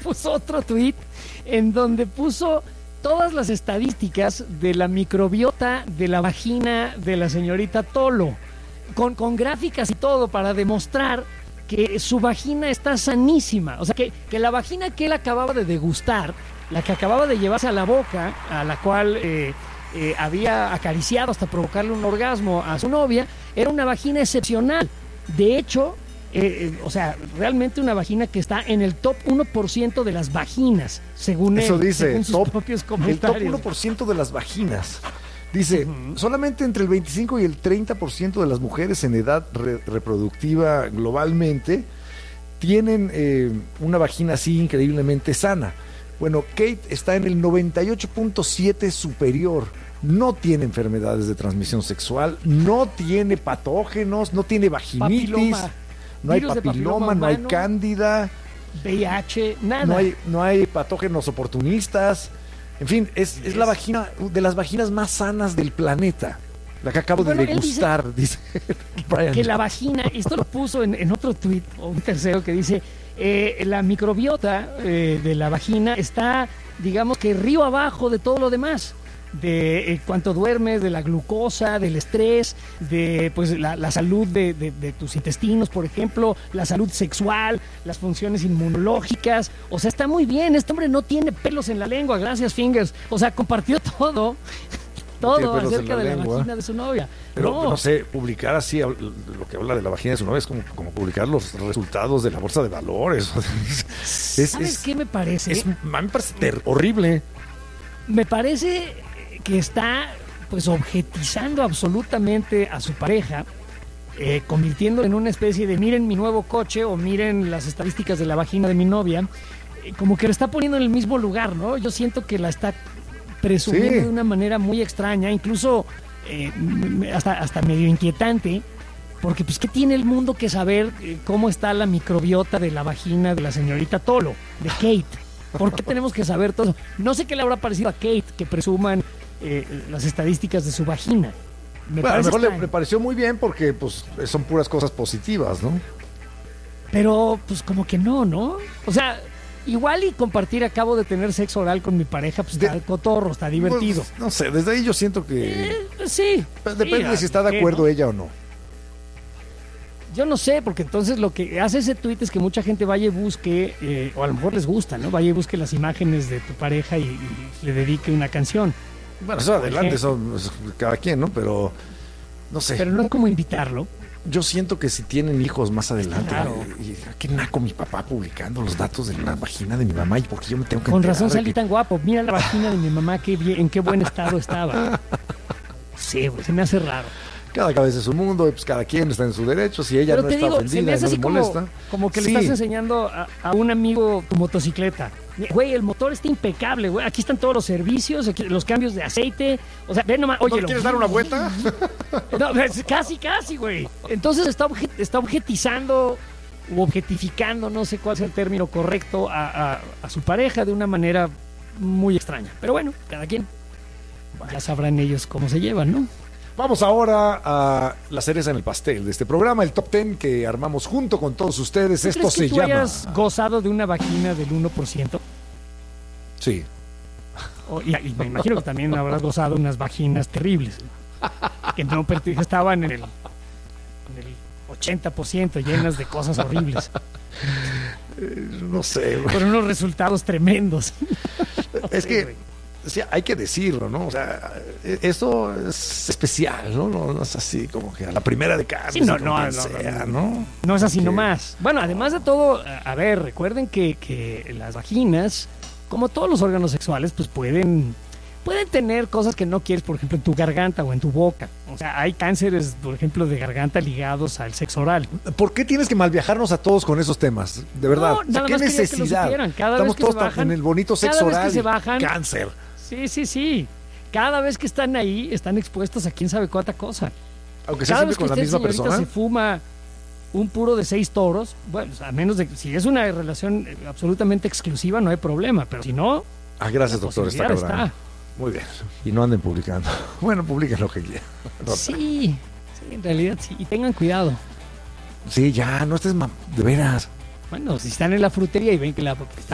puso otro tuit en donde puso todas las estadísticas de la microbiota de la vagina de la señorita Tolo, con gráficas y todo para demostrar que su vagina está sanísima. O sea, que la vagina que él acababa de degustar, la que acababa de llevarse a la boca, a la cual había acariciado hasta provocarle un orgasmo a su novia, era una vagina excepcional. De hecho, o sea, realmente una vagina que está en el top 1% de las vaginas, según eso él, dice, según sus propios comentarios. El top 1% de las vaginas. Dice, solamente entre el 25 y el 30% de las mujeres en edad reproductiva globalmente tienen una vagina así increíblemente sana. Bueno, Kate está en el 98.7 superior. No tiene enfermedades de transmisión sexual, no tiene patógenos, no tiene vaginitis, no hay papiloma, no hay cándida, VIH, nada. No hay patógenos oportunistas. En fin, es la vagina de las vaginas más sanas del planeta. La que acabo de degustar, dice Brian. Que la vagina, esto lo puso en otro tuit, o un tercero, que dice, la microbiota de la vagina está, digamos que río abajo de todo lo demás. De cuánto duermes, de la glucosa, del estrés, de pues la salud de tus intestinos, por ejemplo, la salud sexual, las funciones inmunológicas. O sea, está muy bien. Este hombre no tiene pelos en la lengua, gracias Fingers. O sea, compartió todo acerca de la vagina de su novia. Pero no sé, publicar así lo que habla de la vagina de su novia es como publicar los resultados de la bolsa de valores. ¿Sabes qué me parece? A mí me parece horrible. Me parece que está pues objetizando absolutamente a su pareja, convirtiéndolo en una especie de miren mi nuevo coche o miren las estadísticas de la vagina de mi novia, como que lo está poniendo en el mismo lugar, ¿no? Yo siento que la está presumiendo de una manera muy extraña, incluso hasta medio inquietante, porque pues ¿qué tiene el mundo que saber cómo está la microbiota de la vagina de la señorita Tolo, de Kate? ¿Por qué tenemos que saber todo eso? No sé qué le habrá parecido a Kate que presuman las estadísticas de su vagina. A lo mejor le pareció muy bien porque pues son puras cosas positivas, ¿no? Pero pues como que no. O sea, igual y compartir, acabo de tener sexo oral con mi pareja, pues está cotorro, está divertido. Pues, no sé, desde ahí yo siento que... sí. Depende de si está de acuerdo ella o no. Yo no sé, porque entonces lo que hace ese tuit es que mucha gente vaya y busque, o a lo mejor les gusta, ¿no? Vaya y busque las imágenes de tu pareja y le dedique una canción. Bueno, eso adelante, eso cada quien, ¿no? Pero no sé. Pero no es como invitarlo. Yo siento que si tienen hijos más adelante, claro. Qué naco mi papá publicando los datos de la vagina de mi mamá y porque yo me tengo que Con enterar razón salí tan guapo. Mira la vagina de mi mamá, en qué buen estado estaba. Sí, se me hace raro. Cada cabeza es un mundo, y pues cada quien está en su derecho. Si ella no está ofendida, se me hace no así le molesta. Como que le estás enseñando a un amigo tu motocicleta. Güey, el motor está impecable, güey. Aquí están todos los servicios, aquí, los cambios de aceite. O sea, ven nomás. Oye, ¿no quieres dar una vuelta? No, casi, güey. Entonces está objetizando o objetificando, no sé cuál es el término correcto, a su pareja de una manera muy extraña. Pero bueno, cada quien. Ya sabrán ellos cómo se llevan, ¿no? Vamos ahora a la cereza en el pastel de este programa, el Top 10 que armamos junto con todos ustedes. Esto se llama... ¿Hayas gozado de una vagina del 1%? Sí. Y me imagino que también habrás gozado de unas vaginas terribles, que no estaban en el 80%, llenas de cosas horribles. No sé. Con unos resultados tremendos. Es que... Sí, hay que decirlo, ¿no? O sea, esto es especial, ¿no? No es así como que a la primera de cambio. Sí, no es así nomás. Bueno, además de todo, a ver, recuerden que las vaginas, como todos los órganos sexuales, pues pueden tener cosas que no quieres, por ejemplo, en tu garganta o en tu boca. O sea, hay cánceres, por ejemplo, de garganta ligados al sexo oral. ¿Por qué tienes que malviajarnos a todos con esos temas? De verdad, no, ¿qué necesidad? Estamos todos en el bonito sexo oral y cáncer. Sí. Cada vez que están ahí, están expuestos a quién sabe cuánta cosa. Aunque sea siempre con la misma persona. Se fuma un puro de 6 toros, bueno, a menos de que si es una relación absolutamente exclusiva, no hay problema. Pero si no... gracias, doctor. Está. Muy bien. Y no anden publicando. Bueno, publiquen lo que quieran. Sí, en realidad sí. Y tengan cuidado. Sí, ya, no estés de veras. Bueno, si están en la frutería y ven que está